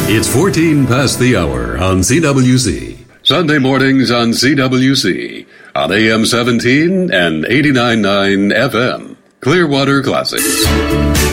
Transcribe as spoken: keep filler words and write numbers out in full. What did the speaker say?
It's fourteen past the hour on C W C. Sunday mornings on C W C. On A M seventeen and eighty-nine point nine F M. Clearwater Classics.